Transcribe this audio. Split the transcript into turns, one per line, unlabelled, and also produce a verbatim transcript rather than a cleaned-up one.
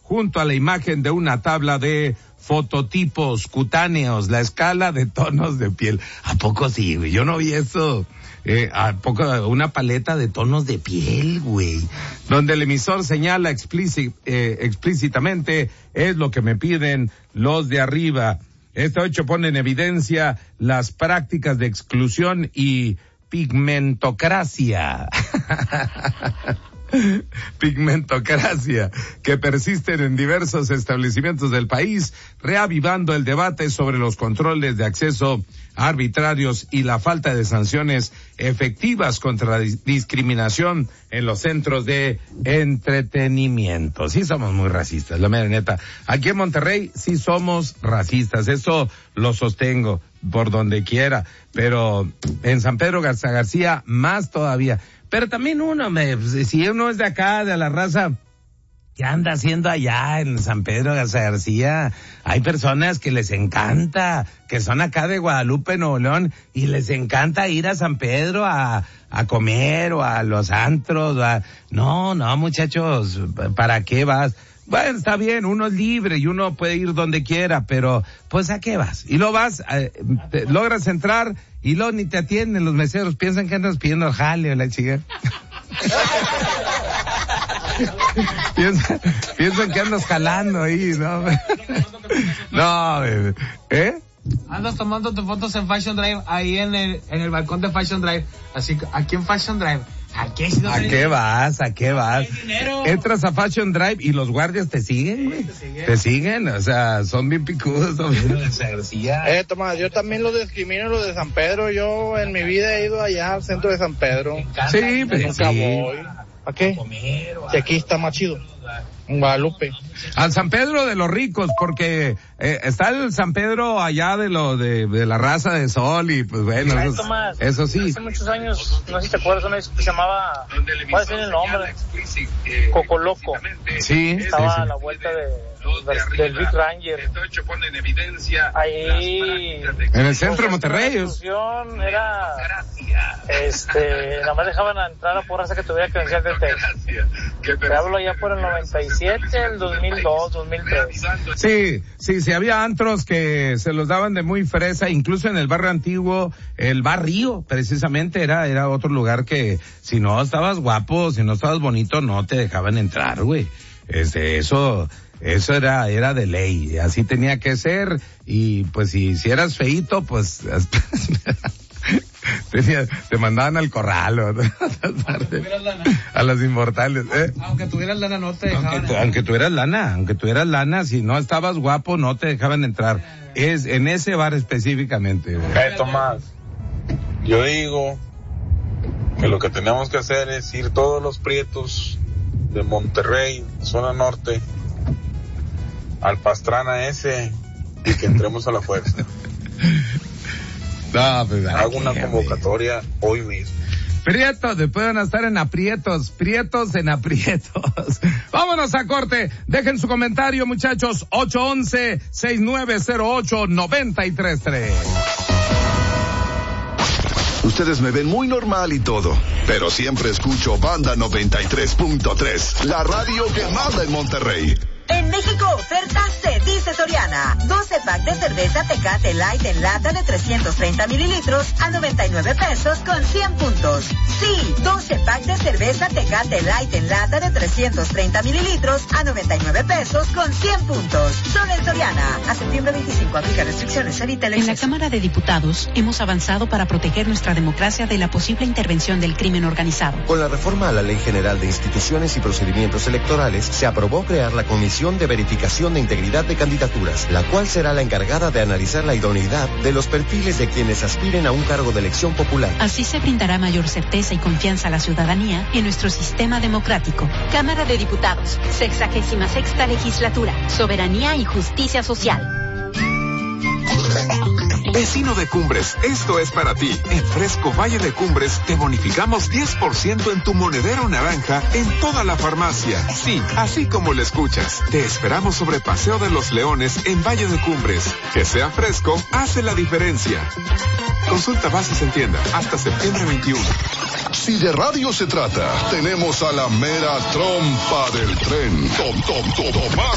junto a la imagen de una tabla de fototipos cutáneos, la escala de tonos de piel. ¿A poco sí, güey? Yo no vi eso. Eh, ¿A poco una paleta de tonos de piel, güey? Donde el emisor señala explícit, eh, explícitamente, es lo que me piden los de arriba. Este hecho pone en evidencia las prácticas de exclusión y pigmentocracia. Pigmentocracia, que persisten en diversos establecimientos del país, reavivando el debate sobre los controles de acceso arbitrarios y la falta de sanciones efectivas contra la discriminación en los centros de entretenimiento. Sí somos muy racistas, la mera neta. Aquí en Monterrey sí somos racistas, eso lo sostengo por donde quiera, pero en San Pedro Garza García más todavía. Pero también uno, me, si uno es de acá, de la raza, ¿qué anda haciendo allá en San Pedro Garza García? Hay personas que les encanta, que son acá de Guadalupe, Nuevo León, y les encanta ir a San Pedro a, a comer o a los antros. A... No, no, muchachos, ¿para qué vas? Bueno, está bien, uno es libre y uno puede ir donde quiera, pero pues ¿a qué vas? Y lo vas, eh, te, logras entrar y luego ni te atienden los meseros, piensan que andas pidiendo jale o la chica. piensan, piensan que andas jalando ahí, ¿no? No, ¿eh?
Andas tomándote fotos en Fashion Drive, ahí en el, en el balcón de Fashion Drive, así, aquí en Fashion Drive. ¿A qué, si no
¿A qué vas? ¿A qué vas? Entras a Fashion Drive y los guardias te siguen, güey. Sí, te siguen. Te siguen, o sea, son bien picudos. Son bien...
Eh, Tomás, yo también lo discrimino, lo de San Pedro. Yo en mi vida he ido allá al centro de San Pedro.
Sí, pero
nunca
sí.
voy. ¿A qué? Si aquí está más chido. En Guadalupe.
Al San Pedro de los ricos, porque eh, está el San Pedro allá de lo de, de la raza de sol y pues bueno,
Ay,
eso,
Tomás,
eso sí.
Hace muchos años, no sé si te acuerdas, una vez que se llamaba, ¿cuál es el nombre? Coco Loco.
Sí.
Estaba
sí, sí.
a la vuelta de, de del Big Ranger. Ahí.
En el centro de Monterrey.
La era, este, nada más dejaban entrar a por raza que tuviera credencial de Texas. Te hablo ya por el noventa y siete, el dos mil dos, dos mil tres.
Sí, sí, sí, había antros que se los daban de muy fresa, incluso en el barrio antiguo, el barrio, precisamente, era, era otro lugar que si no estabas guapo, si no estabas bonito, no te dejaban entrar, güey. Este, eso, eso era, era de ley, así tenía que ser, y pues si, si eras feíto, pues, Tenía, te mandaban al corral o a las inmortales, ¿eh?
Aunque tuvieras lana no te dejaban.
Aunque, tu, aunque tuvieras lana, aunque tuvieras lana, si no estabas guapo no te dejaban entrar. Es en ese bar específicamente.
Eh, Tomás, yo digo que lo que tenemos que hacer es ir todos los prietos de Monterrey, zona norte, al Pastrana ese y que entremos a la fuerza.
No, pues,
hago una convocatoria hoy mismo.
Prietos, después van a estar en aprietos, prietos en aprietos. Vámonos a corte, dejen su comentario, muchachos, ocho once, seis nueve cero ocho, nueve tres tres.
Ustedes me ven muy normal y todo, pero siempre escucho Banda noventa y tres punto tres, la radio que manda en Monterrey.
En México, ofertas se dice Soriana. doce pack de cerveza Tecate Light en lata de trescientos treinta mililitros a noventa y nueve pesos con cien puntos. Sí, doce pack de cerveza Tecate Light en lata de trescientos treinta mililitros a noventa y nueve pesos con cien puntos. Solo en Soriana. A septiembre veinticinco, aplica restricciones, evita el exceso.
En la Cámara de Diputados hemos avanzado para proteger nuestra democracia de la posible intervención del crimen organizado.
Con la reforma a la Ley General de Instituciones y Procedimientos Electorales, se aprobó crear la Comisión de Verificación de Integridad de Candidaturas, la cual será la encargada de analizar la idoneidad de los perfiles de quienes aspiren a un cargo de elección popular.
Así se brindará mayor certeza y confianza a la ciudadanía en nuestro sistema democrático.
Cámara de Diputados, sexagésima sexta legislatura, soberanía y justicia social.
Vecino de Cumbres, esto es para ti. En Fresco Valle de Cumbres te bonificamos diez por ciento en tu monedero naranja en toda la farmacia. Sí, así como lo escuchas. Te esperamos sobre Paseo de los Leones en Valle de Cumbres. Que sea fresco, hace la diferencia. Consulta bases en tienda hasta septiembre veintiuno.
Si de radio se trata, tenemos a la mera trompa del tren. Tom, tom, tom, Tomás